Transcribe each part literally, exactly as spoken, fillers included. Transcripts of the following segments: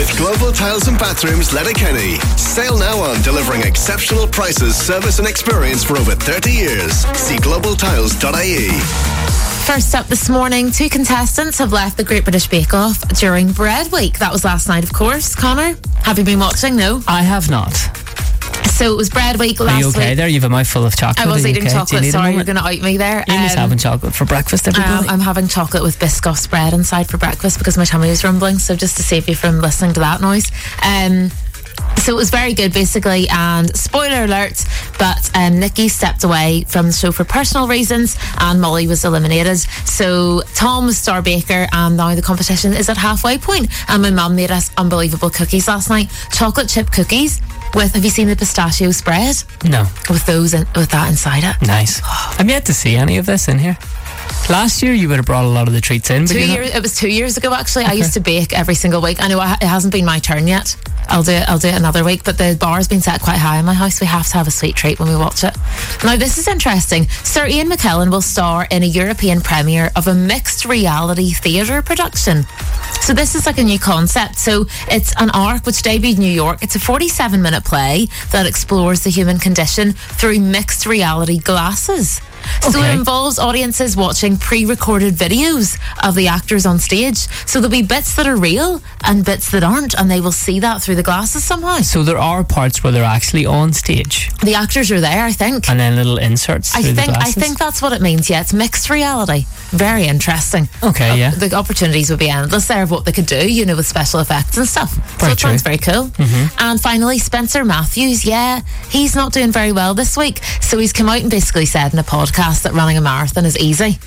with Global Tiles and Bathrooms Letterkenny. Sale now on, delivering exceptional prices, service and experience for over thirty years. See global tiles dot I E. First up this morning, two contestants have left the Great British Bake Off during Bread Week. That was last night, of course. Connor, have you been watching? No? I have not. So it was Bread Week last week. Are you okay week. there? You have a mouthful of chocolate. I was eating okay? chocolate. You Sorry, you're going to out me there. Amy's um, having chocolate for breakfast, everybody. Um, I'm having chocolate with Biscoff bread inside for breakfast because my tummy was rumbling. So just to save you from listening to that noise. Um... So it was very good, basically, and spoiler alert, but um, Nikki stepped away from the show for personal reasons and Molly was eliminated. So Tom was star baker and now the competition is at halfway point. And my mum made us unbelievable cookies last night. Chocolate chip cookies with, have you seen the pistachio spread? No. With those, in, with that inside it. Nice. I'm yet to see any of this in here. Last year you would have brought a lot of the treats in. But two years, it was two years ago actually. Okay. I used to bake every single week. I know it hasn't been my turn yet. I'll do it. I'll do it another week. But the bar's been set quite high in my house. We have to have a sweet treat when we watch it. Now this is interesting. Sir Ian McKellen will star in a European premiere of a mixed reality theatre production. So this is like a new concept. So it's an arc which debuted in New York. It's a forty-seven minute play that explores the human condition through mixed reality glasses. So okay. It involves audiences watching pre-recorded videos of the actors on stage. So there'll be bits that are real and bits that aren't, and they will see that through the glasses somehow. So there are parts where they're actually on stage. The actors are there, I think. And then little inserts I through think the glasses. I think that's what it means, yeah. It's mixed reality. Very interesting. Okay, uh, yeah. The opportunities would be endless there of what they could do, you know, with special effects and stuff. Very so it true. sounds very cool. Mm-hmm. And finally, Spencer Matthews, yeah, he's not doing very well this week. So he's come out and basically said in a podcast that running a marathon is easy.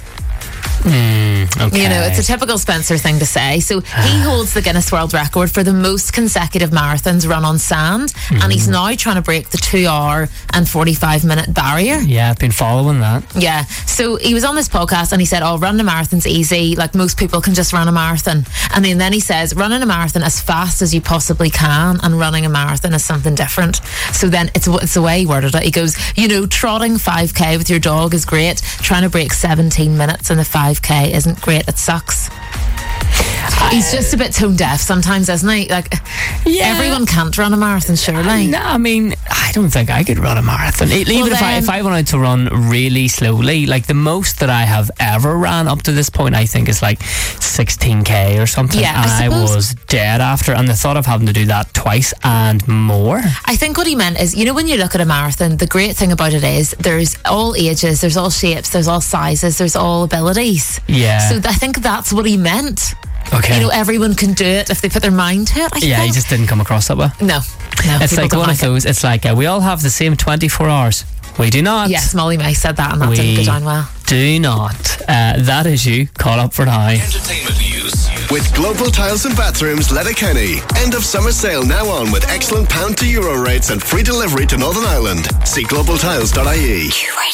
Mm, okay. You know, it's a typical Spencer thing to say. So he holds the Guinness World Record for the most consecutive marathons run on sand, mm. and he's now trying to break the two hour and forty-five minute barrier. Yeah, I've been following that. Yeah, so he was on this podcast and he said, oh, running a marathon's easy, like most people can just run a marathon. And then, then he says, running a marathon as fast as you possibly can and running a marathon is something different. So then it's, it's the way he worded it. He goes, you know, trotting five K with your dog is great, trying to break seventeen minutes in the five K isn't great, it sucks. He's just a bit tone deaf sometimes, isn't he? Like, yeah. Everyone can't run a marathon, surely. No, I mean, I don't think I could run a marathon. Even well, if, I, if I wanted to run really slowly, like the most that I have ever ran up to this point, I think is like sixteen K or something. Yeah, and I, I was dead after. And the thought of having to do that twice and more. I think what he meant is, you know, when you look at a marathon, the great thing about it is there's all ages, there's all shapes, there's all sizes, there's all abilities. Yeah. So I think that's what he meant. Okay. You know, everyone can do it if they put their mind to it, I yeah, think. he just didn't come across that way. No. no it's like one like of those, it. It's like uh, we all have the same twenty-four hours. We do not. Yes, Molly May said that and that we didn't go down well. do not. Uh, that is you. Call up for now. Entertainment news. With Global Tiles and Bathrooms Letterkenny. End of summer sale now on with excellent pound to euro rates and free delivery to Northern Ireland. See global tiles dot I E.